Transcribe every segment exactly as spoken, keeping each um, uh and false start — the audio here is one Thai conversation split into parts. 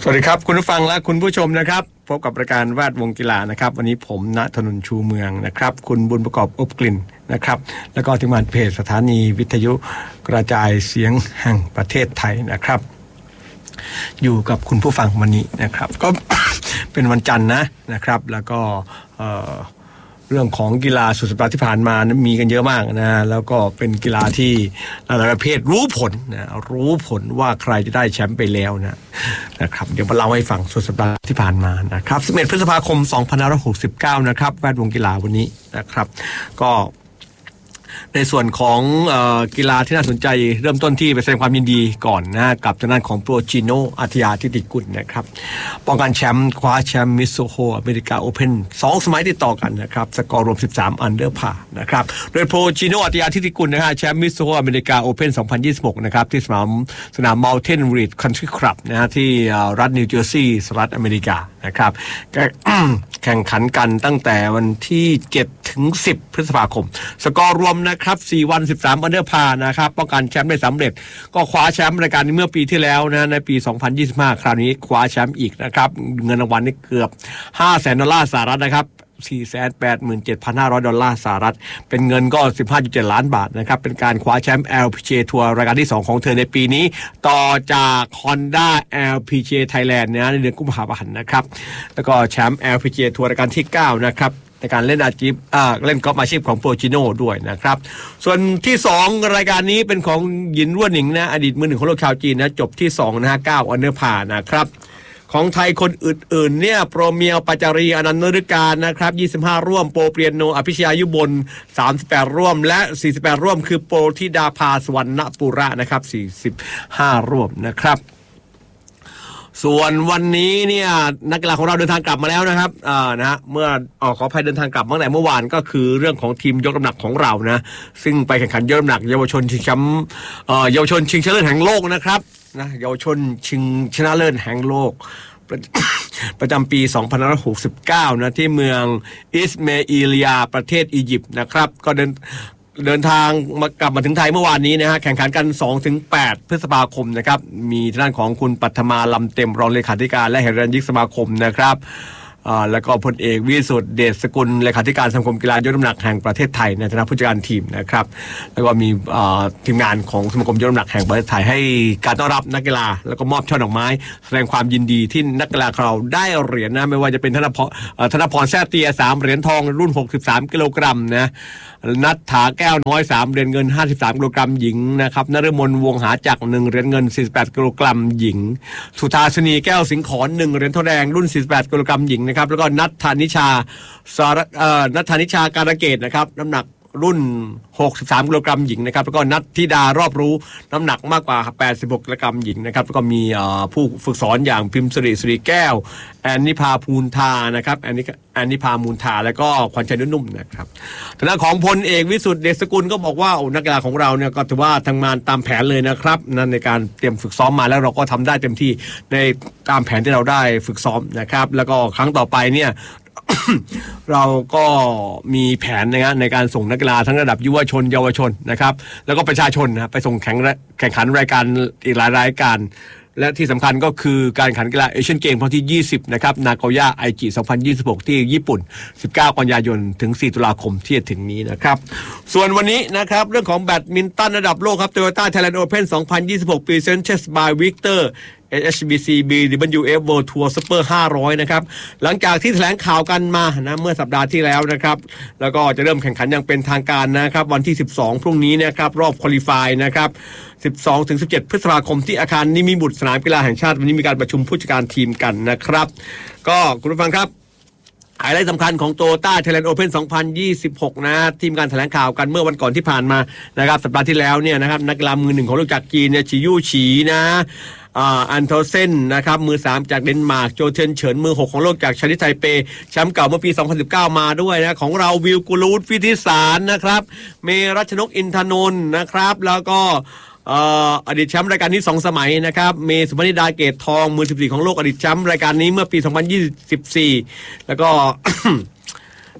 สวัสดีครับคุณผู้ฟังและคุณผู้ชมนะครับพบกับรายการแวดวงกีฬานะครับวันนี้ผมณธนนท์ชูเมืองนะครับคุณบุญประกอบอบกลิ่นนะครับแล้วก็ทีมงานเพจสถานีวิทยุกระจายเสียงแห่งประเทศไทยนะครับอยู่กับคุณผู้ฟังวันนี้นะครับก็ เป็นวันจันทร์นะนะครับแล้วก็เอ่อเรื่องของกีฬาสุดสัปดาห์ที่ผ่านมานะมีกันเยอะมากนะแล้วก็เป็นกีฬาที่หลายประเภทรู้ผลนะรู้ผลว่าใครจะได้แชมป์ไปแล้วนะนะครับเดี๋ยวมาเล่าให้ฟังสุดสัปดาห์ที่ผ่านมานะครับสิบเอ็ดพฤษภาคมสองพันห้าร้อยหกสิบเก้านะครับแวดวงกีฬาวันนี้นะครับก็ในส่วนของเอ่อกีฬาที่น่าสนใจเริ่มต้นที่ไปแสดงความยินดีก่อนนะกับทางด้านของโปรจิโนอาทิยาทิติกุลนะครับป้องกันแชมป์คว้าแชมป์มิซูโฮอเมริกาโอเพ่นสองสมัยติดต่อกันนะครับสกอร์รวมสิบสามอันเดอร์พาร์นะครับโดยโปรจิโนอาทิยาทิติกุลนะฮะแชมป์มิซูโฮอเมริกาโอเพ่นสองพันยี่สิบหกนะครับที่สนามสนาม Mountain Ridge Country Club นะฮะที่รัฐนิวเจอร์ซีย์สหรัฐอเมริกานะครับแข่งขันกันตั้งแต่วันที่เจ็ดถึงสิบพฤษภาคมสกอร์รวมนะครับสี่วันสิบสามอันเดอร์พาร์นะครับป้องกันแชมป์ได้สำเร็จก็คว้าแชมป์รายการนี้เมื่อปีที่แล้วนะในปีสองพันยี่สิบห้าคราวนี้คว้าแชมป์อีกนะครับเงินรางวัลนี่เกือบ ห้าแสน ดอลลาร์สหรัฐนะครับ สี่แสนแปดหมื่นเจ็ดพันห้าร้อย ดอลลาร์สหรัฐเป็นเงินก็ สิบห้าจุดเจ็ด ล้านบาทนะครับเป็นการคว้าแชมป์ แอล พี จี เอ ทัวร์รายการที่สองของเธอในปีนี้ต่อจาก Honda แอล พี จี เอ Thailand นะในเดือนกุมภาพันธ์นะครับแล้วก็แชมป์ แอล พี จี เอ ทัวร์รายการที่เก้านะครับในการเล่นอาชีพอ่าเล่นกอล์ฟอาชีพของโปรจิโน่ด้วยนะครับส่วนที่สองรายการนี้เป็นของหยินรั่วหนิงนะอดีตมือหนึ่งของโลกชาวจีนนะจบที่สองนะฮะเก้าอันเดอร์พาร์นะครับของไทยคนอื่นๆเนี่ยโปรเมียวปัจจารีอนันต์นฤการนะครับยี่สิบห้าร่วมโปรเปียโนอภิชยายุบลสามสิบแปดร่วมและสี่สิบแปดร่วมคือโปรธิดาภาสวรรณปุระนะครับสี่สิบห้าร่วมนะครับส่วนวันนี้เนี่ยนักกีฬาของเราเดินทางกลับมาแล้วนะครับอ่านะฮะเมื่อออกขออภัยเดินทางกลับตั้งแต่เมื่อวานก็คือเรื่องของทีมยกน้ำหนักของเรานะซึ่งไปแข่งขันยกน้ำหนักเยาวชนชิงแชมป์เอ่อเยาวชนชิงชนะเลิศแห่งโลกนะครับนะเยาวชนชิงชนะเลิศแห่งโลกประจำปีสองพันห้าร้อยหกสิบเก้านะที่เมืองอิสเมอิลียาประเทศอียิปต์นะครับก็เดินเดินทางมากลับมาถึงไทยเมื่อวานนี้นะฮะแข่งขันกัน สองถึงแปด พฤษภาคมนะครับมีทางด้านของคุณปัทมาลำเต็มรองเลขาธิการและเหรัญยิกสมาคมนะครับอ่าแล้วก็พลเอกวิสุทธิ์เดชสกุลเลขาธิการสมาคมกีฬายกน้ำหนักแห่งประเทศไทยในฐานะผู้จัดการทีมนะครับแล้วก็มีทีมงานของสมาคมยกน้ำหนักแห่งประเทศไทยให้การต้อนรับนักกีฬาแล้วก็มอบช่อดอกไม้แสดงความยินดีที่นักกีฬาเราได้เหรียญนะไม่ว่าจะเป็นธนพรธนพรแซ่เตียสามเหรียญทองรุ่นหกสิบสามกิโลกรัมนะนัทถาแก้วน้อยสามเหรียญเงินห้าสิบสามกิโลกรัมหญิงนะครับนฤมลวงหาจักรหนึ่งเหรียญเงินสี่สิบแปดกิโลกรัมหญิงสุธาชนีแก้วสิงขรหนึ่งเหรียญทองแดงรุ่นสี่สิบแปดกิโลกรัมหญิงนะครับแล้วก็นัทธานิชาสารเอ่อนัทธานิชาการเกตนะครับน้ำหนักรุ่นหกสิบสามกิโลกรัมหญิงนะครับแล้วก็นัทธิดารอบรู้น้ำหนักมากกว่าแปดสิบหกกิโลกรัมหญิงนะครับแล้วก็มีผู้ฝึกสอนอย่างพิมพ์สิริสิริแก้วแอนนิพาภูนทานะครับแอนนิแอนนิพามูลทาแล้วก็ขวัญใจนุ่มๆนะครับทางด้านของพลเอกวิสุทธิ์เดชสกุลก็บอกว่าโอ้นักกีฬาของเราเนี่ยก็ถือว่าทำงานตามแผนเลยนะครับนั่นในการเตรียมฝึกซ้อมมาแล้วเราก็ทำได้เต็มที่ในตามแผนที่เราได้ฝึกซ้อมนะครับแล้วก็ครั้งต่อไปเนี่ย เราก็มีแผนนะในการส่งนักกีฬาทั้งระดับยุวชนเยาวชนนะครับแล้วก็ประชาชนนะไปส่งแข่งแข่งขันรายการอีกหลายรายการและที่สำคัญก็คือการแข่งขันกีฬาเอเชียนเกมครั้งที่ยี่สิบนะครับนาโกย่าไอจิสองพันยี่สิบหกที่ญี่ปุ่นสิบเก้ากันยายนถึงสี่ตุลาคมที่จะถึงนี้นะครับส่วนวันนี้นะครับเรื่องของแบดมินตันระดับโลกครับ Toyota Thailand Open สองพันยี่สิบหก Presented by Victorเอช บี ซี บี ดับเบิลยู เอฟ World Tour Super ห้าร้อยนะครับหลังจากที่แถลงข่าวกันมานะเมื่อสัปดาห์ที่แล้วนะครับแล้วก็จะเริ่มแข่งขันอย่างเป็นทางการนะครับวันที่สิบสองพรุ่งนี้นะครับรอบควอลิฟายนะครับสิบสองถึงสิบเจ็ด พฤษภาคมที่อาคารนิมิบุตรสนามกีฬาแห่งชาติวันนี้มีการประชุมผู้จัดการทีมกันนะครับก็คุณผู้ฟังครับไฮไลท์สำคัญของ Toyota Thailand Open สองพันยี่สิบหกนะทีมการแถลงข่าวกันเมื่อวันก่อนที่ผ่านมานะครับสัปดาห์ที่แล้วเนี่ยนะครับนักกีฬามือหนึ่งของโลกจากจีนเนี่ยชิยู่ฉีนะอ่าอันโทเซนนะครับมือสามจากเดนมาร์กโจเทนเฉินมือหกของโลกจากชาติไทเปแชมป์เก่าเมื่อปีสองพันสิบเก้ามาด้วยนะของเราวิวกุลวุฒิวิทิสารนะครับเมรัชนกอินทนนท์นะครับแล้วก็อดีตแชมป์รายการนี้สองสมัยนะครับเมสุพนิดาเกตทองมือสิบสี่ของโลกอดีตแชมป์รายการนี้เมื่อปีสองพันยี่สิบสี่แล้วก็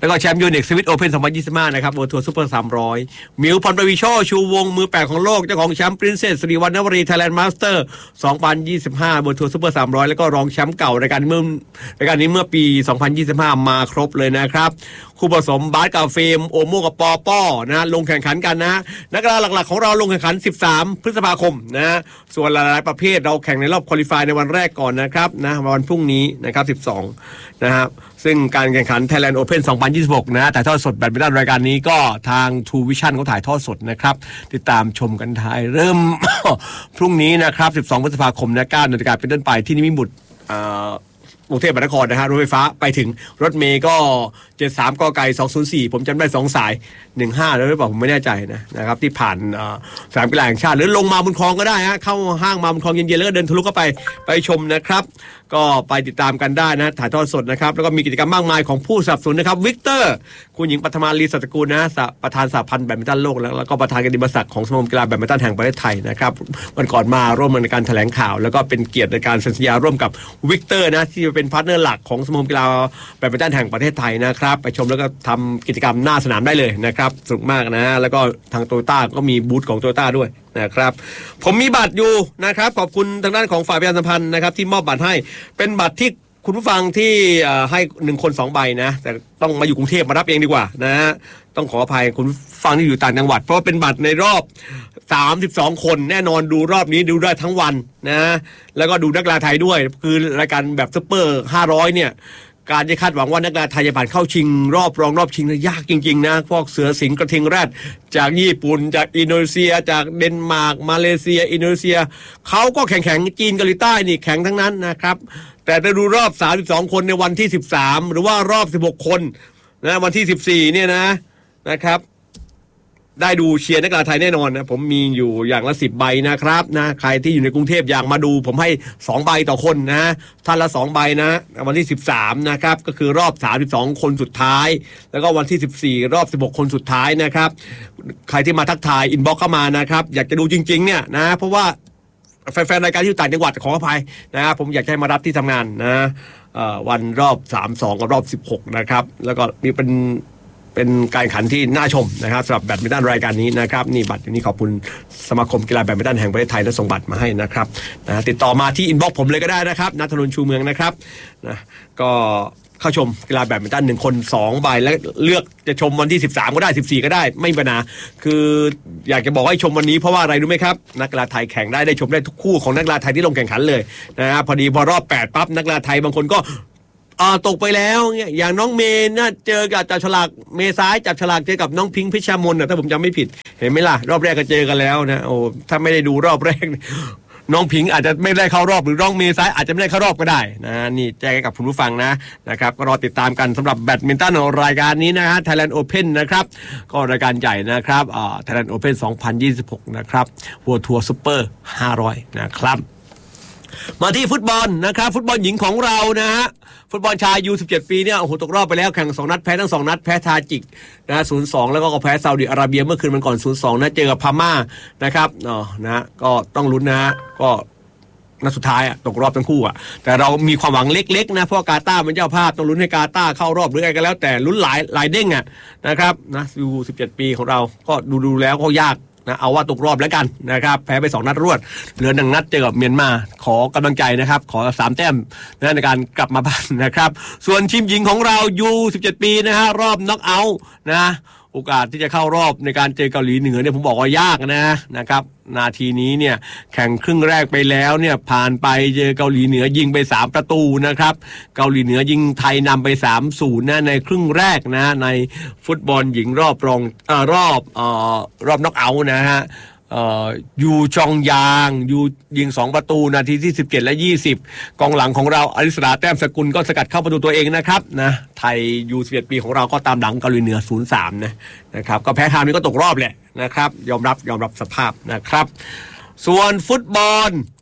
แล้วก็แชมป์ยูนิคสวิตโอเพ่นสองพันยี่สิบห้านะครับเวิลด์ทัวร์ซูเปอร์สามร้อยมิวพรประวิโชชูวงมือแปดของโลกเจ้าของแชมป์ปรินเซสสิริวัณณวรีไทยแลนด์มาสเตอร์สองพันยี่สิบห้าเวิลด์ทัวร์ซูเปอร์สามร้อยแล้วก็รองแชมป์เก่ารายการเมื่อรายการนี้เมื่อปีสองพันยี่สิบห้ามาครบเลยนะครับคู่ผสมบาสกับเฟมโอโมกับปอป้อนะลงแข่งขันกันนะนักกีฬาหลักๆของเราลงแข่งขันสิบสามพฤษภาคมนะส่วนหลายๆประเภทเราแข่งในรอบควอลิฟายในวันแรกก่อนนะครับนะวันพรุ่งนี้นะครับสิบสองนะครับซึ่งการแข่งขัน Thailand Open สองพันยี่สิบหกนะถ่ายทอดสดแบดมินตันรายการนี้ก็ทาง True Vision เขาถ่ายทอดสดนะครับติดตามชมกันถ่ายเริ่ม พรุ่งนี้นะครับสิบสองพฤษภาคมนะเก้านาฬิกาเป็นต้นไปที่นิมิตรบุตรกรุงเทพมหานครนะฮะรถไฟฟ้าไปถึงรถเมย์ก็เจ็ดสิบสามกไก่สองศูนย์สี่ผมจำได้สองสายหนึ่งห้าแล้วหรือเปล่าผมไม่แน่ใจนะนะครับที่ผ่านสนามกีฬาแห่งชาติหรือลงมาบนคลองก็ได้ฮะเข้าห้างมาบนคลองเย็นๆแล้วก็เดินทะลุเข้าไปไปชมนะครับก็ไปติดตามกันได้นะถ่ายทอดสดนะครับแล้วก็มีกิจกรรมมากมายของผู้สนับสนุนนะครับวิกเตอร์คุณหญิงปัทมาลีสัตกูลนะประธานสหพันธ์แบดมินตันโลกแล้วก็ประธานกติกาศักดิ์ของสมาคมกีฬาแบดมินตันแห่งประเทศไทยนะครับวันก่อนมาร่วมในการแถลงข่าวแล้วก็เป็นเกียรติในการเซ็นสัญญาร่วมกับวิกเตอร์นะที่เป็นพาร์ทเนอร์หลักของสมาคมกีฬาแบดมินตันแห่งประเทศไทยนะครับไปชมแล้วก็ทำกิจกรรมหน้าสนามได้เลยนะครับสนุกมากนะแล้วก็ทางโตโยต้าก็มีบูธของโตโยต้าด้วยนะครับผมมีบัตรอยู่นะครับขอบคุณทางด้านของฝ่ายประชาสัมพันธ์นะครับที่มอบบัตรให้เป็นบัตรที่คุณผู้ฟังที่ให้หนึ่งคนสองใบนะแต่ต้องมาอยู่กรุงเทพมารับเองดีกว่านะต้องขออภัยคุณผู้ฟังที่อยู่ต่างจังหวัดเพราะว่าเป็นบัตรในรอบสามสิบสองคนแน่นอนดูรอบนี้ดูได้ทั้งวันนะแล้วก็ดูนักกีฬาไทยด้วยคือรายการแบบซุปเปอร์ห้าร้อยเนี่ยการจะคาดหวังว่านักกีฬาไทยจะผ่านเข้าชิงรอบรองรอบชิงยากจริงๆนะพวกเสือสิงห์กระทิงแรดจากญี่ปุ่นจากอินโดนีเซียจากเดนมาร์กมาเลเซียอินโดนีเซียเขาก็แข่งๆจีนเกาหลีใต้นี่แข่งทั้งนั้นนะครับแต่จะดูรอบสามสิบสองคนในวันที่สิบสามหรือว่ารอบสิบหกคนนะวันที่สิบสี่เนี่ยนะนะครับได้ดูเชียร์นักกีฬาไทยแน่นอนนะผมมีอยู่อย่างละสิบใบนะครับนะใครที่อยู่ในกรุงเทพอยากมาดูผมให้สองใบต่อคนนะท่านละสองใบนะวันที่สิบสามนะครับก็คือรอบสามสิบสองคนสุดท้ายแล้วก็วันที่สิบสี่รอบสิบหกคนสุดท้ายนะครับใครที่มาทักทายอินบ็อกซ์เข้ามานะครับอยากจะดูจริงๆเนี่ยนะเพราะว่าแฟนๆรายการที่อยู่ต่างจังหวัดขออภัยนะครับผมอยากให้มารับที่ทำงานนะวันรอบสามสิบสองกับรอบสิบหกนะครับแล้วก็มีเป็นเป็นการแข่งขันที่น่าชมนะครับสำหรับแบดมินตันรายการนี้นะครับนี่บัตรนี้ขอบคุณสมาคมกีฬาแบดมินตันแห่งประเทศไทยและส่งบัตรมาให้นะครับนะติดต่อมาที่อินบ็อกซ์ผมเลยก็ได้นะครับณถนนชูเมืองนะครับนะก็เข้าชมกีฬาแบดมินตันหนึ่งคนสองใบและเลือกจะชมวันที่สิบสามก็ได้สิบสี่ก็ได้ไม่มีปัญหาคืออยากจะบอกให้ชมวันนี้เพราะว่าอะไรรู้ไหมครับนักกีฬาไทยแข่งได้ได้ชมได้ทุกคู่ของนักกีฬาไทยที่ลงแข่งขันเลยนะครับพอดีพอรอบแปดปั๊บนักกีฬาไทยบางคนก็อ่าตกไปแล้วเนี่ยอย่างน้องเมย์น่าเจอกับจับฉลากเมย์ซ้ายจับฉลากเจอกับน้องพิงค์พิชามนนะถ้าผมจำไม่ผิดเห็นไหมล่ะรอบแรกก็เจอกันแล้วนะโอ้ถ้าไม่ได้ดูรอบแรกน้องพิงค์อาจจะไม่ได้เข้ารอบหรือน้องเมย์ซ้ายอาจจะไม่ได้เข้ารอบก็ได้นะนี่แจ้งให้กับคุณผู้ฟังนะนะครับก็รอติดตามกันสำหรับแบดมินตันรายการนี้นะฮะ Thailand Open นะครับก็รายการใหญ่นะครับอ่า Thailand Open สองพันยี่สิบหกนะครับ World Tour Super ห้าร้อยนะครับมาที่ฟุตบอลนะครับฟุตบอลหญิงของเรานะฮะฟุตบอลชาย ยู สิบเจ็ด ปีเนี่ยโอ้โหตกรอบไปแล้วแข่งสองนัดแพ้ทั้งสองนัดแพ้ทาจิกนะ ศูนย์สอง แล้วก็แพ้ซาอุดิอาระเบียเมื่อคืนมันก่อน ศูนย์สอง นะเจอกับพม่านะครับอ๋อนะก็ต้องลุ้นนะฮะก็นัดสุดท้ายอะตกรอบทั้งคู่อะแต่เรามีความหวังเล็กๆนะเพราะกาตาร์เป็นเจ้าภาพต้องลุ้นให้กาตาร์เข้ารอบหรืออะไรก็แล้วแต่ลุ้นหลายหลายเด้งอะนะครับนะ ยู สิบเจ็ด ปีของเราก็ดูๆแล้วก็ยากนะเอาว่าตกรอบแล้วกันนะครับแพ้ไปสองนัดรวดเหลือหนึ่งนัดเจอกับเมียนมาขอกำลังใจนะครับขอสามแต้มในการกลับมาบ้านนะครับส่วนทีมหญิงของเรา ยู สิบเจ็ด ปีนะฮะรอบน็อกเอาท์นะโอกาสที่จะเข้ารอบในการเจอเกาหลีเหนือเนี่ยผมบอกว่ายากนะนะครับนาทีนี้เนี่ยแข่งครึ่งแรกไปแล้วเนี่ยผ่านไปเจอเกาหลีเหนือยิงไปสามประตูนะครับเกาหลีเหนือยิงไทยนำไป สามศูนย์ นะในครึ่งแรกนะในฟุตบอลหญิงรอบรองเอ่อรอบเอ่อรอบน็อกเอาท์นะฮะเอ่อยูจองยางยูยิงสองประตูนาทีที่สิบเจ็ดและยี่สิบกองหลังของเราอริสราแต้มสกุลก็สกัดเข้าประตูตัวเองนะครับนะไทยยูสิบเอ็ดปีของเราก็ตามหลังเกาหลีเหนือ ศูนย์สาม นะนะครับก็แพ้ทางนี้ก็ตกรอบแหละนะครับยอมรับยอมรับสภาพนะครับส่วนฟุตบอล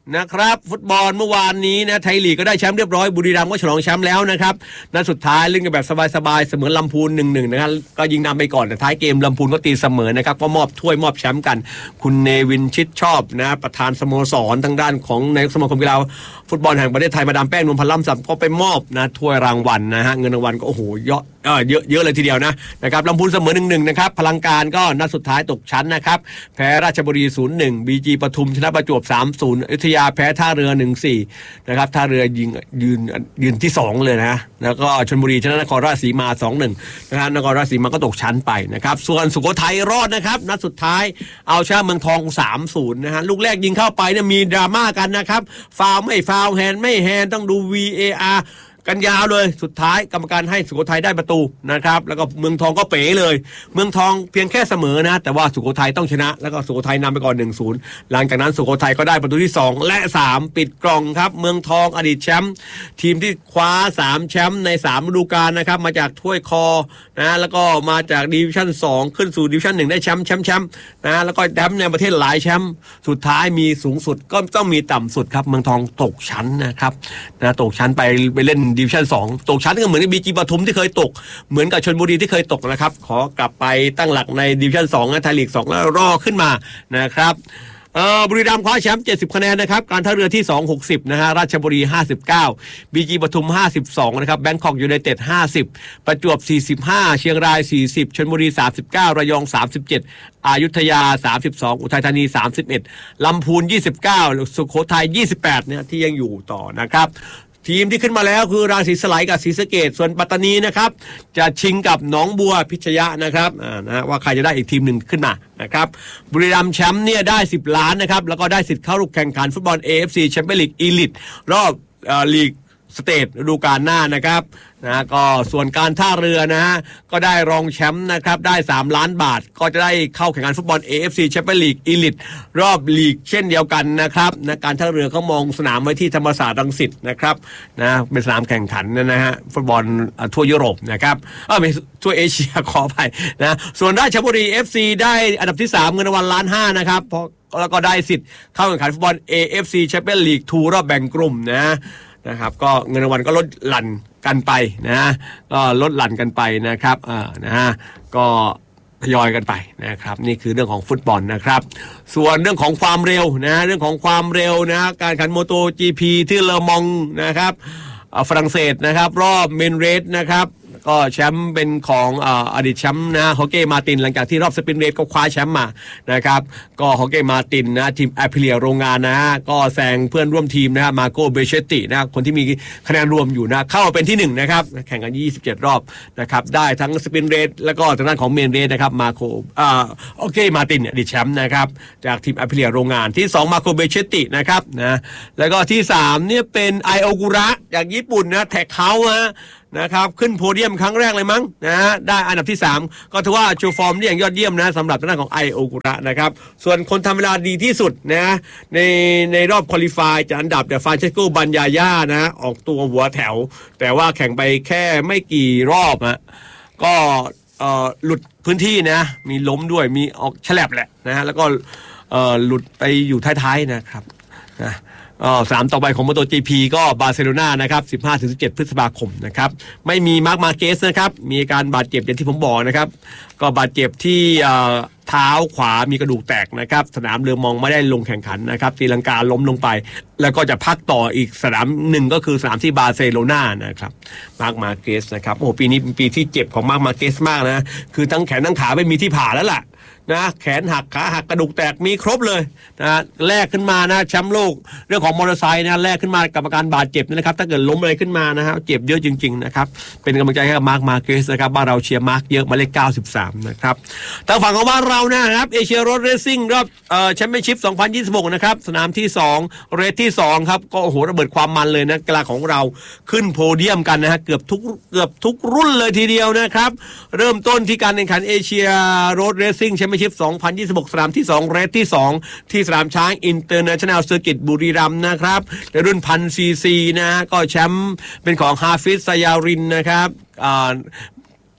นะครับฟุตบอลเมื่อวานนี้นะไทยลีกก็ได้แชมป์เรียบร้อยบุรีรัมย์ก็ฉลองแชมป์แล้วนะครับนัดสุดท้ายเล่นกันแบบสบายๆเสมอลำพูน หนึ่งหนึ่ง นะครับก็ยิงนำไปก่อนแต่ท้ายเกมลำพูนก็ตีเสมอนะครับก็มอบถ้วยมอบแชมป์กันคุณเนวินชิดชอบนะประธานสโมสรทางด้านของนายกสมาคมกีฬาฟุตบอลแห่งประเทศไทยมาดามแป้งนวลพันธ์ล่ำสัมก็ไปมอบนะถ้วยรางวัลนะฮะเงินรางวัลก็โอ้โหเยอะเออเยอะเยอะเลยทีเดียวนะนะครับลำพูนเสมอ หนึ่งหนึ่ง นะครับพลังการก็นัดสุดท้ายตกชั้นนะครับแพ้ราชบุรี ศูนย์หนึ่ง บี จี ปทุมชนะประจวบ สามศูนย์ อยุธยาแพ้ท่าเรือ หนึ่งสี่ นะครับท่าเรือยิงยืนยืนที่สองเลยนะแล้วก็ชลบุรีชนะนครราชสีมา สองหนึ่ง นะครับนครราชสีมาก็ตกชั้นไปนะครับส่วนสุโขทัยรอดนะครับนัดสุดท้ายเอาชนะเมืองทอง สามศูนย์ นะฮะลูกแรกยิงเข้าไปเนี่ยมีดราม่ากันนะครับฟาวไม่ฟาวแฮนไม่แฮนต้องดู วี เอ อาร์ กันยาวเลยสุดท้ายกรรมการให้สุโขทัยได้ประตูนะครับแล้วก็เมืองทองก็เป๋เลยเมืองทองเพียงแค่เสมอนะแต่ว่าสุโขทัยต้องชนะแล้วก็สุโขทัยนำไปก่อน หนึ่งศูนย์ หลังจากนั้นสุโขทัยก็ได้ประตูที่สองและสามปิดกล่องครับเมืองทองอดีตแชมป์ทีมที่คว้าสามแชมป์ในสามฤดูกาลนะครับมาจากถ้วยคอนะแล้วก็มาจากดิวิชั่นสองขึ้นสู่ดิวิชั่นหนึ่งได้แชมป์แชมป์แชมป์นะแล้วก็แชมป์ในประเทศหลายแชมป์สุดท้ายมีสูงสุดก็ต้องมีต่ำสุดครับเมืองทองตกชั้นนะครับนะตกชั้นไปไปเล่นดิวิชั่นสองตกชั้นก็เหมือนกับบีจีปทุมที่เคยตกเหมือนกับชลบุรีที่เคยตกนะครับขอกลับไปตั้งหลักในดิวิชั่นสองนะไทยลีกสองแล้วรอขึ้นมานะครับเอ่อบุรีรัมย์คว้าแชมป์เจ็ดสิบคะแนนนะครับการท่าเรือที่สอง หกสิบนะฮะราชบุรีห้าสิบเก้า บี จี ปทุมห้าสิบสองนะครับแบงคอกยูไนเต็ดห้าสิบประจวบสี่สิบห้าเชียงรายสี่สิบชลบุรีสามสิบเก้าระยองสามสิบเจ็ดอยุธยาสามสิบสองอุทัยธานีสามสิบเอ็ดลำพูนยี่สิบเก้าสุโขทัยยี่สิบแปดเนี่ยที่ยังอยู่ต่อนะครับทีมที่ขึ้นมาแล้วคือราศีสไลกับศรีสะเกษส่วนปัตตานีนะครับจะชิงกับหนองบัวพิชยะนะครับอ่านะว่าใครจะได้อีกทีมหนึ่งขึ้นมานะครับบุรีรัมย์แชมป์เนี่ยได้สิบล้านนะครับแล้วก็ได้สิทธิ์เข้าแข่งขันฟุตบอล เอ เอฟ ซี Champions League Elite รอบเอ่อลีกสเตทฤดูกาลหน้านะครับนะก็ส่วนการท่าเรือนะก็ได้รองแชมป์นะครับได้สามล้านบาทก็จะได้เข้าแข่งขันฟุตบอล เอ เอฟ ซี Champions League Elite รอบลีกเช่นเดียวกันนะครับนะการท่าเรือเขามองสนามไว้ที่ธรรมศาสตร์รังสิตนะครับนะเป็นสนามแข่งขันนะฮะฟุตบอลทั่วยุโรปนะครับเออไม่ทั่วเอเชียขอไปนะส่วนราชบุรี เอฟ ซี ได้อันดับที่สามเงินรางวัลล้านห้านะครับเพราะแล้วก็ได้สิทธิ์เข้าแข่งขันฟุตบอล เอ เอฟ ซี Champions League ทูรอบแบ่งกลุ่มนะนะครับก็เงินรางวัลก็ลดหลั่นกันไปนะก็ลดหลั่นกันไปนะครับอ่านะฮะก็ทยอยกันไปนะครับนี่คือเรื่องของฟุตบอลนะครับส่วนเรื่องของความเร็วนะเรื่องของความเร็วนะการแข่งขันโมโต จี พี ที่เลอมองนะครับฝรั่งเศสนะครับรอบเมนเรสนะครับก็แชมป์เป็นของอดีตแชมป์นะฮอเก้มาตินหลังจากที่รอบสปรินต์เรสก็คว้าแชมป์มานะครับก็ฮอเก้มาตินนะทีมแอพิเลียโรงงานนะฮะก็แซงเพื่อนร่วมทีมนะฮะมาโกเบเชตินะคนที่มีคะแนนรวมอยู่นะเข้าเป็นที่หนึ่งนะครับแข่งกันยี่สิบเจ็ดรอบนะครับได้ทั้งสปรินต์เรสแล้วก็ทางด้านของเมนเรสนะครับมาโกอ่าฮอเก้มาตินอดีตแชมป์นะครับจากทีมแอพิเลียโรงงานที่สองมาโกเบเชตินะครับนะแล้วก็ที่สามเนี่ยเป็นไอโอกุระจากญี่ปุ่นนะแท็กเขาฮะนะครับขึ้นโพเดียมครั้งแรกเลยมั้งนะฮะได้อันดับที่สามก็ถือว่าโชว์ฟอร์มได้อย่างยอดเยี่ยมนะสำหรับทางด้านของไอโอกุระนะครับส่วนคนทำเวลาดีที่สุดนะในในรอบควอลิฟายจากอันดับแต่ฟรานเชสโกบันยาย่านะออกตัวหัวแถวแต่ว่าแข่งไปแค่ไม่กี่รอบอะก็เอ่อหลุดพื้นที่นะมีล้มด้วยมีออกแฉลบแหละนะฮะแล้วก็เอ่อหลุดไปอยู่ท้ายๆนะครับนะอ๋อสามต่อไปของ MotoGP ก็บาร์เซโลนานะครับ สิบห้าถึงสิบเจ็ด พฤษภาคมนะครับไม่มีมาร์คมาร์เกสนะครับมีการบาดเจ็บอย่างที่ผมบอกนะครับก็บาดเจ็บที่เท้าขวามีกระดูกแตกนะครับสนามเรือมองไม่ได้ลงแข่งขันนะครับตีลังกาล้มลงไปแล้วก็จะพักต่ออีกสนามหนึ่งก็คือสนามที่บาร์เซโลนานะครับมาร์คมาร์เกสนะครับโอ้ปีนี้เป็นปีที่เจ็บของมาร์คมาร์เกสมากนะคือทั้งแขนทั้งขาไม่มีที่ผ่าแล้วล่ะนะแขนหักขาหักกระดูกแตกมีครบเลยนะแลกขึ้นมานะแชมป์โลกเรื่องของมอเตอร์ไซค์นะแลกขึ้นมากับอาการบาดเจ็บนะครับถ้าเกิดล้มอะไรขึ้นมานะฮะเจ็บเยอะจริงๆนะครับเป็นกำลังใจให้กับมาร์คมาร์เกสนะครับบ้านเราเชียร์มาร์คเยอะมาเลขเก้าสิบสามนะครับทางฝั่งของบ้านเรานะครับเอเชียรถเรซซิ่งรอบเอ่อแชมเปี้ยนชิพสองพันยี่สิบหกนะครับสนามที่สองเรสที่สองครับก็โอ้โหระเบิดความมันเลยนะกีฬาของเราขึ้นโพเดียมกันนะฮะเกือบทุกเกือบทุกรุ่นเลยทีเดียวนะครับเริ่มต้นที่การแข่งขันเอเชียรถเรซซิ่งแชมเปี้ยนชิพสองพันยี่สิบหกสนามที่สองเรสที่สองที่สนามช้างอินเตอร์เนชั่นแนลเซอร์กิตบุรีรัมย์นะครับในรุ่น หนึ่งพัน ซี ซีนะก็แชมป์เป็นของฮาฟิซ ซายารินนะครับอ่า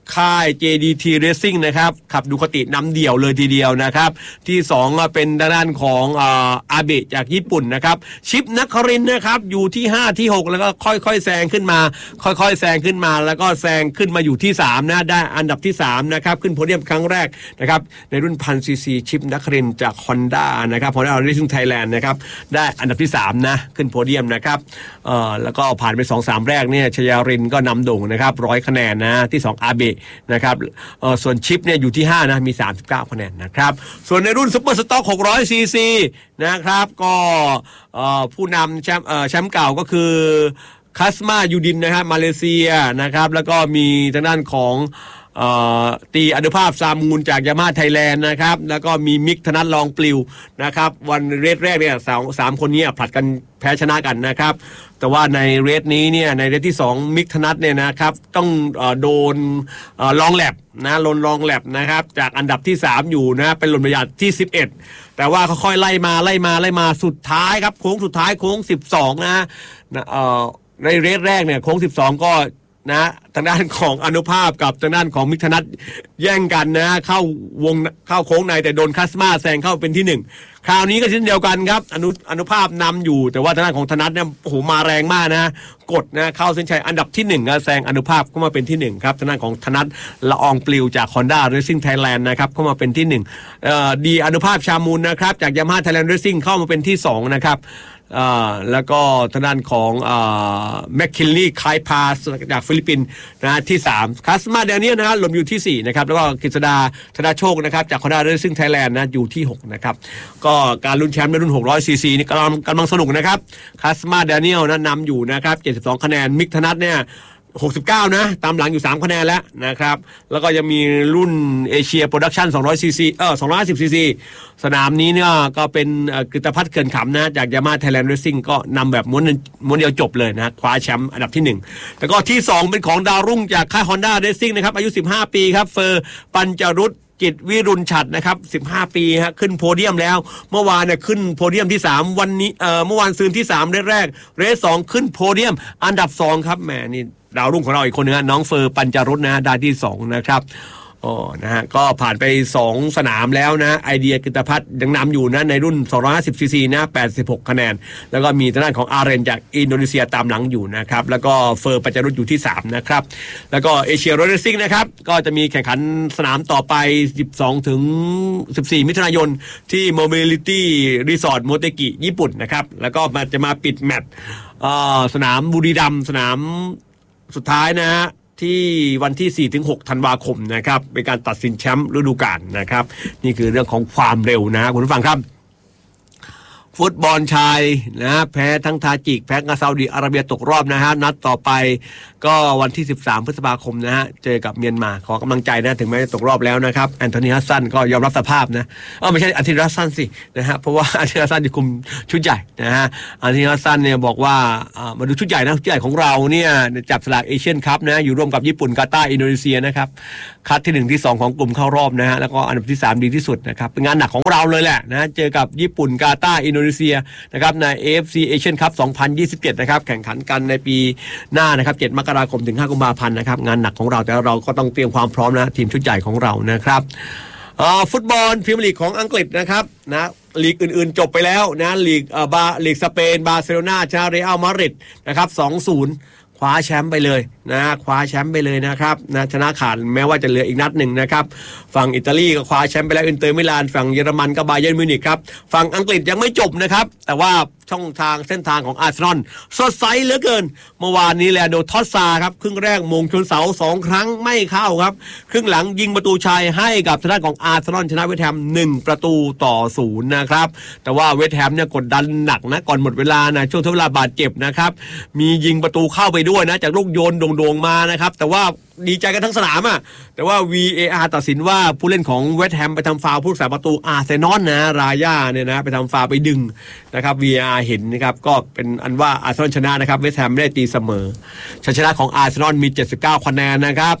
ค่าย เจ ดี ที Racing นะครับขับดูคตินำเดี่ยวเลยทีเดียวนะครับที่สองเป็นด้านของอาเบะจากญี่ปุ่นนะครับชิปนครินทร์นะครับอยู่ที่ห้าที่หกแล้วก็ค่อยๆแซงขึ้นมาค่อยๆแซงขึ้นมาแล้วก็แซงขึ้นมาอยู่ที่สามนะได้อันดับที่สามนะครับขึ้นโพเดียมครั้งแรกนะครับในรุ่น หนึ่งพัน ซี ซี ชิปนครินทร์จาก Honda นะครับ Honda Racing Thailand นะครับได้อันดับที่สามนะขึ้นโพเดียมนะครับเอ่อแล้วก็ผ่านไป สองสาม แรกเนี่ยชยารินก็นำโด่งนะครับหนึ่งร้อยคะแนนนะที่สองอาเบะนะครับเอ่อส่วนชิปเนี่ยอยู่ที่ห้านะมีสามสิบเก้าคะแนนนะครับส่วนในรุ่นซุปเปอร์สต็อกหกร้อยซีซีนะครับก็เอ่อผู้นำแชมป์เอ่อแชมป์เก่าก็คือคัสมายูดินนะครับมาเลเซียนะครับแล้วก็มีทางด้านของเอ่อตีอนุภาพซามูลจากยามาฮ่าไทยแลนด์นะครับแล้วก็มีมิกธนัทลองปลิวนะครับวันเรสแรกเนี่ยสามสามคนนี้ผลัดกันแพ้ชนะกันนะครับแต่ว่าในเรสนี้เนี่ยในเรสที่สองมิกธนัทเนี่ยนะครับต้องเอ่อโดนเอ่อลองแลบนะลนลองแลบนะครับจากอันดับที่สามอยู่นะเป็นหล่นประหยัดที่สิบเอ็ดแต่ว่าค่อยๆไล่มาไล่มาไล่มาสุดท้ายครับโค้งสุดท้ายโค้งสิบสองนะเอ่อในเรสแรกเนี่ยโค้งสิบสองก็นะทางด้านของอนุภาพกับทางด้านของมิกธนัทแย่งกันนะเข้าวงเข้าโค้งในแต่โดนคัสมาแซงเข้าเป็นที่หนึ่งคราวนี้ก็เช่นเดียวกันครับอนุอนุภาพนำอยู่แต่ว่าทางด้านของธนัทเนี่ยโอ้โหมาแรงมากนะกดนะเข้าเส้นชัยอันดับที่หนึ่งนะแซงอนุภาพเข้ามาเป็นที่หนึ่งครับทางด้านของธนัทละอองปลิวจาก Honda Racing Thailand นะครับเข้ามาเป็นที่หนึ่งเอ่อดีอนุภาพชามูลนะครับจาก Yamaha Thailand Racing เข้ามาเป็นที่สองนะครับอ่าแล้วก็ทางด้านของอ่าแมคคินลีย์ไคพาสจากฟิลิปปินส์นะที่สามคัสมาเดเนียลนะฮะลงอยู่ที่สี่นะครับแล้วก็กฤษดาธนาโชคนะครับจาก Honda Racing Thailand นะอยู่ที่หกนะครับก็การลุ้นแชมป์ในรุ่นหกร้อยซีซีนี่กำลังกำลังสนุกนะครับคัสมาเดเนียลนะนำอยู่นะครับเจ็ดสิบสองคะแนนมิกธนัทเนี่ยหกสิบเก้านะตามหลังอยู่สามคะแนนแล้วนะครับแล้วก็ยังมีรุ่นเอเชียโปรดักชั่นสองร้อยซีซีเออสองร้อยห้าสิบซีซีสนามนี้เนี่ยก็เป็นกฤตภัทรเขื่อนขำนะจาก Yamaha Thailand Racing ก็นำแบบม้วนม้วนเดียวจบเลยนะคว้าแชมป์อันดับที่หนึ่งแล้วก็ที่สองเป็นของดาวรุ่งจากค่าย Honda Racing นะครับอายุสิบห้าปีครับเฟอร์ปัญจรุตจิตวิรุณฉัตรนะครับสิบห้าปีฮะขึ้นโพเดียมแล้วเมื่อวานเนี่ยขึ้นโพเดียมที่สามวันนี้เอ่อเมื่อวานซืนที่สามเรสแรกเรสสองขึ้นโพเดียมอันดับสองครับแหมนี่ดาวรุ่งของเราอีกคนนึงน้องเฟอร์ปัญจรุตนะได้ที่สองนะครับโอ้นะฮะก็ผ่านไปสองสนามแล้วนะไอเดียกฤตภัทรยังนำอยู่นะในรุ่นสองร้อยห้าสิบซีซีนะแปดสิบหกคะแนนแล้วก็มีทางด้านของอาเรนจากอินโดนีเซียตามหลังอยู่นะครับแล้วก็เฟอร์ปัญจรุตอยู่ที่สามนะครับแล้วก็เอเชียโรดเรซซิ่งนะครับก็จะมีแข่งขันสนามต่อไปสิบสองถึงสิบสี่มิถุนายนที่ Mobility Resort Motegi ญี่ปุ่นนะครับแล้วก็มาจะมาปิดแมตช์สนามบุรีรัมย์สนามสุดท้ายนะฮะที่วันที่ สี่ถึงหก ธันวาคมนะครับเป็นการตัดสินแชมป์ฤดูกาลนะครับนี่คือเรื่องของความเร็วนะคุณผู้ฟังครับฟุตบอลชายนะแพ้ทั้งทาจิกแพ้กับซาอุดิอาระเบียตกรอบนะฮะนัดต่อไปก็วันที่สิบสามพฤษภาคมนะฮะเจอกับเมียนมาขอกำลังใจนะถึงแม้จะตกรอบแล้วนะครับแอนโทนีฮัสซันก็ยอมรับสภาพนะเออไม่ใช่แอนโทนีฮัสซันสินะฮะเพราะว่าแอนโทนีฮัสซันจะคุมชุดใหญ่นะฮะแอนโทนีฮัสซันเนี่ยบอกว่ามาดูชุดใหญ่นะชุดใหญ่ของเราเนี่ยจับสลากเอเชียนคัพนะอยู่ร่วมกับญี่ปุ่นกาตาร์อินโดนีเซียนะครับคัดที่หนึ่งที่สองของกลุ่มเข้ารอบนะฮะแล้วก็อันดับที่สามดีที่สุดนะครับเป็นงานหนักของเราเลยแหละนะเจอกับญี่ปุ่นกาตาร์อินโดนีเซียนะครับใน เอ เอฟ ซี Asian Cup สองพันยี่สิบเจ็ดนะครับแข่งขันกันในปีหน้านะครับเจ็ดมกราคมถึงห้ากุมภาพันธ์นะครับงานหนักของเราแต่เราก็ต้องเตรียมความพร้อมนะทีมชุดใหญ่ของเรานะครับฟุตบอลพรีเมียร์ลีกของอังกฤษนะครับนะลีกอื่นๆจบไปแล้วนะลีกเอ่อบาลีกสเปนบาร์เซโลนาชนะเรอัลมาดริดนะครับ สองศูนย์ คว้าแชมป์ไปเลยนะคว้าแชมป์ไปเลยนะครับนะชนะขาดแม้ว่าจะเหลืออีกนัดหนึ่งนะครับฝั่งอิตาลีก็คว้าแชมป์ไปแล้วอินเตอร์มิลานฝั่งเยอรมันก็บาเยิร์นมิวนิกครับฝั่งอังกฤษยังไม่จบนะครับแต่ว่าช่องทางเส้นทางของอาร์เซนอลสดใสเหลือเกินเมื่อวานนี้แลโดทอสซาครับครึ่งแรกมงชนเสาสองครั้งไม่เข้าครับครึ่งหลังยิงประตูชัยให้กับทางด้านของอาร์เซนอลชนะเวสต์แฮมหนึ่งประตูต่อศูนย์นะครับแต่ว่าเวสต์แฮมเนี่ยกดดันหนักนะก่อนหมดเวลานะช่วงทดเวลาบาดเจ็บนะครับมียิงประตูเข้าไปด้วยนะจากลูกโยนโด่งๆมานะครับแต่ว่าดีใจกันทั้งสนามอ่ะแต่ว่า วี เอ อาร์ ตัดสินว่าผู้เล่นของเวสต์แฮมไปทำฟาวล์ผู้รักษาประตูอาร์เซนอลนะรายาเนี่ยนะไปทำฟาวล์ไปดึงนะครับ วี เอ อาร์ เห็นนะครับก็เป็นอันว่าอาร์เซนอลชนะนะครับเวสต์แฮมไม่ได้ตีเสมอชัยชนะของอาร์เซนอลมีเจ็ดสิบเก้าคะแนนนะครับ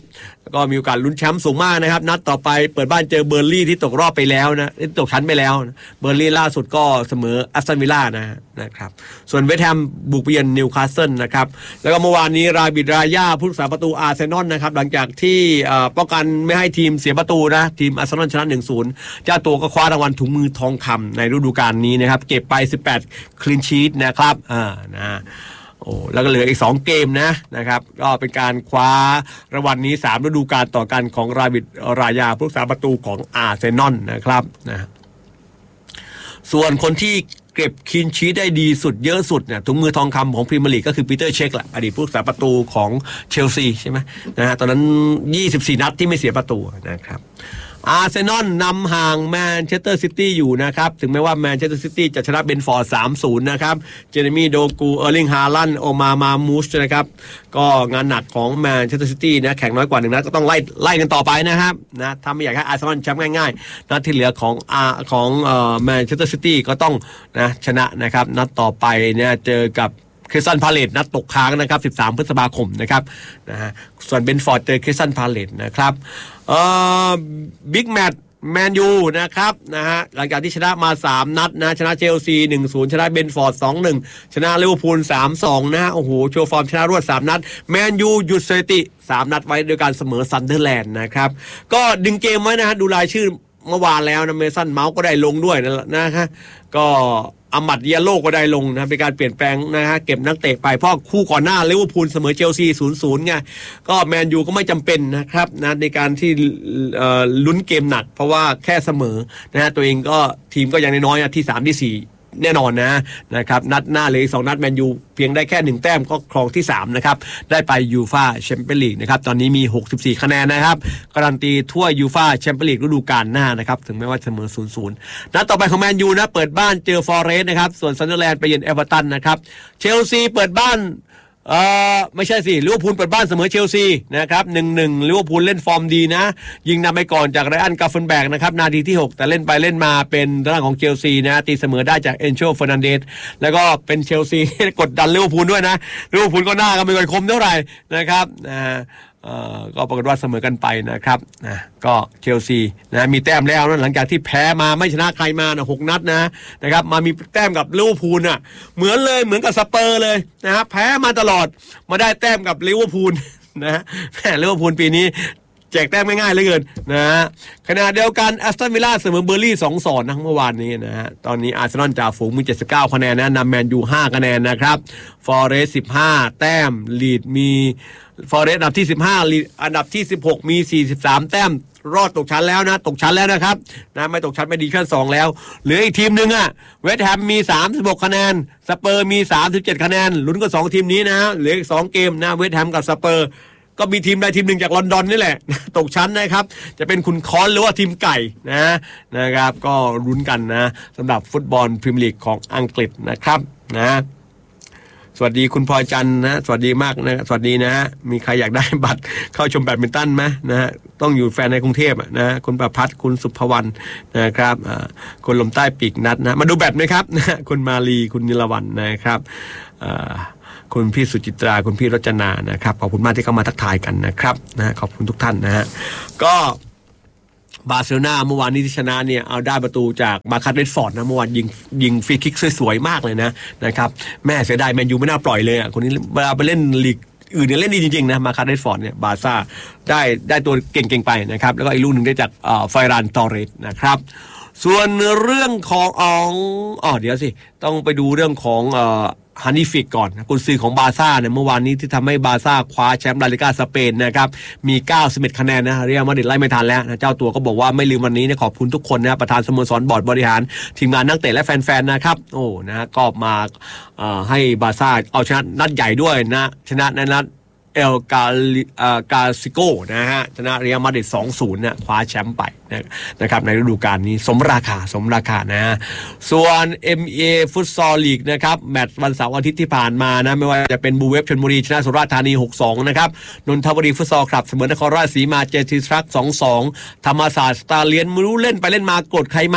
ก็มีโอกาสลุ้นแชมป์สูงมากนะครับนัดต่อไปเปิดบ้านเจอเบอร์ลี่ที่ตกรอบไปแล้วนะที่ตกชั้นไปแล้วเบอร์ลี่ล่าสุดก็เสมอแอสตันวิลล่านะนะครับส่วนเวสต์แฮมบุกไปเยือนนิวคาสเซิลนะครับแล้วก็เมื่อวานนี้ราบิดรายาผู้รักษาประตูอาร์เซนอลนะครับหลังจากที่ป้องกันไม่ให้ทีมเสียประตูนะทีมอาร์เซนอลชนะ หนึ่งศูนย์ เจ้าตัวก็คว้ารางวัลถุงมือทองคำในฤดูกาลนี้นะครับเก็บไปสิบแปดคลีนชีทนะครับอ่านะโอ้แล้วก็เหลืออีกสองเกมนะนะครับก็เป็นการคว้ารางวัลนี้สามฤดูกาลต่อกันของราบิดรายาผู้รักษาประตูของอาร์เซนอลนะครับนะส่วนคนที่เก็บคลีนชีทได้ดีสุดเยอะสุดเนี่ยถุงมือทองคำของพรีเมียร์ลีกก็คือปีเตอร์เช็คแหละอดีตผู้รักษาประตูของเชลซีใช่ไหมนะฮะตอนนั้นยี่สิบสี่นัดที่ไม่เสียประตูนะครับอาร์เซนอลนำห่างแมนเชสเตอร์ซิตี้อยู่นะครับถึงแม้ว่าแมนเชสเตอร์ซิตี้จะชนะเบนฟอร์ด สามศูนย์ นะครับเจเรมี่โดกูเออร์ลิงฮาลันด์โอมามามูชนะครับก็งานหนักของแมนเชสเตอร์ซิตี้นะแข่งน้อยกว่าหนึ่งนัดก็ต้องไล่ไล่กันต่อไปนะครับนะถ้าไม่อยากให้อาร์เซนอลแชมป์ง่ายๆนัดที่เหลือของอาของเอ่อแมนเชสเตอร์ซิตี้ก็ต้องนะชนะนะครับนัดต่อไปเนี่ยเจอกับคริสตัลพาเลตนัดตกค้างนะครับสิบสามพฤษภาคมนะครับนะฮะส่วนเบนฟอร์ดเจอคริสตัลพาเลตนะครับเอ่อบิ๊กแมตช์แมนยูนะครับนะฮะหลังจากที่ชนะมาสามนัดนะชนะเชลซี หนึ่งศูนย์ ชนะเบนฟอร์ด สองหนึ่ง ชนะลิเวอร์พูล สามสอง นะฮะโอ้โหโชว์ฟอร์มชนะรวดสามนัดแมนยูหยุดสถิติสามนัดไว้โดยการเสมอซันเดอร์แลนด์นะครับก็ดึงเกมไว้นะฮะดูรายชื่อเมื่อวานแล้วนะเมสันเมาส์ก็ได้ลงด้วยนะนะฮะก็อามัดเยโลก็ได้ลงนะเป็นการเปลี่ยนแปลงนะฮะเก็บนักเตะไปเพราะคู่ก่อนหน้าลิเวอร์พูลเสมอเชลซี ศูนย์ศูนย์ ไงก็แมนยูก็ไม่จำเป็นนะครับนะในการที่ลุ้นเกมหนักเพราะว่าแค่เสมอนะฮะตัวเองก็ทีมก็ยังน้อยๆที่สามที่สี่แน่นอนนะนะครับนัดหน้าเลยสองนัดแมนยูเพียงได้แค่หนึ่งแต้มก็ครองที่สามนะครับได้ไปยูฟ่าแชมเปี้ยนลีกนะครับตอนนี้มีหกสิบสี่คะแนนนะครับการันตีถ้วยยูฟ่าแชมเปี้ยนลีกฤดูกาลหน้านะครับถึงแม้ว่าเสมอ ศูนย์ศูนย์ นัดต่อไปของแมนยูนะเปิดบ้านเจอฟอเรสต์นะครับส่วนซันเดอร์แลนด์ไปเยือนเอเวอร์ตันนะครับเชลซีเปิดบ้านเอ่อไม่ใช่สิลิเวอร์พูลเปิดบ้านเสมอเชลซีนะครับ หนึ่งหนึ่ง ลิเวอร์พูลเล่นฟอร์มดีนะยิงนำไปก่อนจากไรอันกาเฟนแบกนะครับนาทีที่หกแต่เล่นไปเล่นมาเป็นทางด้านของเชลซีนะตีเสมอได้จากเอนโชเฟอร์นันเดสแล้วก็เป็นเชลซีกดดันลิเวอร์พูลด้วยนะลิเวอร์พูลก็หน้าก็ไม่ค่อยคมเท่าไหร่นะครับนะเอ่อก็ปรากฏว่าเสมอกันไปนะครับนะก็เชลซีนะมีแต้มแล้วนะหลังจากที่แพ้มาไม่ชนะใครมานะหกนัดนะนะครับมามีแต้มกับลิเวอร์พูลน่ะเหมือนเลยเหมือนกับสเปอร์เลยนะครับแพ้มาตลอดมาได้แต้มกับลิเวอร์พูลนะฮะแพ้ลิเวอร์พูลปีนี้แจกแต้มง่ายๆเหลือเกินนะฮะขณะเดียวกันแอสตันวิลล่าเสมอเบอร์ลี่ สองศูนย์ นะเมื่อวานนี้นะฮะตอนนี้อาร์เซนอลจ่าฝูงมีเจ็ดสิบเก้าคะแนนนะนำแมนยูห้าคะแนนนะครับฟอเรสต์สิบห้าแต้มลีดมีฟอเรสต์อันดับที่สิบห้าลีดอันดับที่สิบหกมีสี่สิบสามแต้มรอดตกชั้นแล้วนะตกชั้นแล้วนะครับนะไม่ตกชั้นไม่ดีขั้นสองแล้วเหลืออีกทีมนึงอ่ะเวสต์แฮมมีสามสิบหกคะแนนสเปอร์มีสามสิบเจ็ดคะแนนลุ้นกันสองทีมนี้นะเหลืออีกสองเกมนะเวสต์แฮมกับสเปอร์ก็มีทีมใดทีมหนึ่งจากลอนดอนนี่แหละตกชั้นนะครับจะเป็นคุณคอนหรือว่าทีมไก่นะนะครับก็ลุ้นกันนะสำหรับฟุตบอลพรีเมียร์ลีกของอังกฤษนะครับนะสวัสดีคุณพลอยจันทร์นะสวัสดีมากนะสวัสดีนะมีใครอยากได้บัตรเข้าชมแบดมินตันไหมนะฮะต้องอยู่แฟนในกรุงเทพนะคุณประพัฒน์คุณสุภวรรณนะครับคนลมใต้ปีกนัดนะมาดูแบดไหมครับนะคุณมาลีคุณนิลวรรณนะครับคุณพี่สุจิตราคุณพี่รจนานะครับขอบคุณมากที่เข้ามาทักทายกันนะครับนะขอบคุณทุกท่านนะฮะก็บาร์เซโลนาเมื่อวานนี้ที่ชนะเนี่ยเอาได้ประตูจากมาคัสเรดฟอร์ดนะเมื่อวานยิงยิงฟรีคิกสวยๆมากเลยนะนะครับแม่เสียดายแมนยูไม่น่าปล่อยเลยอ่ะคนนี้เวลาไปเล่นลีกอื่นเนี่ยเล่นดีจริงๆนะมาคัสเรดฟอร์ดเนี่ยบาร์ซ่าได้ได้ตัวเก่งๆไปนะครับแล้วก็อีกลูกหนึ่งได้จากเอ่อไฟรานตอเรสนะครับส่วนเรื่องของอ๋อเดี๋ยวสิต้องไปดูเรื่องของเอ่อฮันนี่ฟิกก่อนนะกุนซือของบาร์ซ่าเนี่ยเมื่อวานนี้ที่ทำให้บาร์ซ่าคว้าแชมป์ลาลิก้าสเปนนะครับมีเก้าสิบเอ็ดคะแนนนะเรียลมาดริดไล่ไม่ทันแล้วนะเจ้าตัวก็บอกว่าไม่ลืมวันนี้นะขอบคุณทุกคนนะประธานสโมสรบอร์ดบริหารทีมงานนักเตะและแฟนๆนะครับโอ้นะก็มาให้บาร์ซ่าเอาชนะนัดใหญ่ด้วยนะชนะในนัดเอลกาลิกาซิโกนะฮะชนะเรียลมาดริด สองศูนย์ นะคว้าแชมป์ไปนะครับในฤดูกาลนี้สมราคาสมราคานะฮะส่วน เอ็ม เอ ฟุตซอลลีกนะครับแมตช์วันเสาร์อาทิตย์ที่ผ่านมานะไม่ว่าจะเป็นบูเวฟชลบุรีชนะสุราษฎร์ธานี หกสอง นะครับนนทบุรีฟุตซอลคลับเสมอนครราชสีมาเจทีทรัค สองสอง ธรรมศาสตร์สตาร์เลียนไม่รู้เล่นไปเล่นมากดใครมา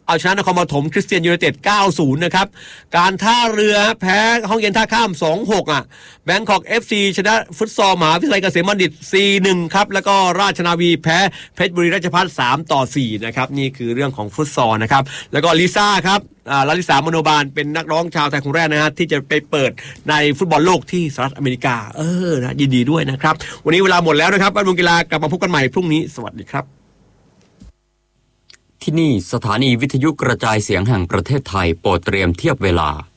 เอาชนะนครปฐมคริสเตียนยูไนเต็ด เก้าศูนย์ นะครับการท่าเรือแพ้ห้องเย็นท่าข้าม สองหก อ่ะแบงคอก เอฟ ซี ชนะฟุตซอลมหาวิทยาลัยเกษมบัณฑิต สี่หนึ่ง ครับแล้วก็ราชนาวีแพ้เพชรบุรีราชภัฏ สามต่อสี่ นะครับนี่คือเรื่องของฟุตซอลนะครับแล้วก็ลิซ่าครับอ่าลลิสามโนบาลเป็นนักร้องชาวไทยคนแรกนะฮะที่จะไปเปิดในฟุตบอลโลกที่สหรัฐอเมริกาเออนะยินดีด้วยนะครับวันนี้เวลาหมดแล้วนะครับแวดวงกีฬากลับมาพบกันใหม่พรุ่งนี้สวัสดีครับที่นี่สถานีวิทยุกระจายเสียงแห่งประเทศไทยโปรดเตรียมเทียบเวลา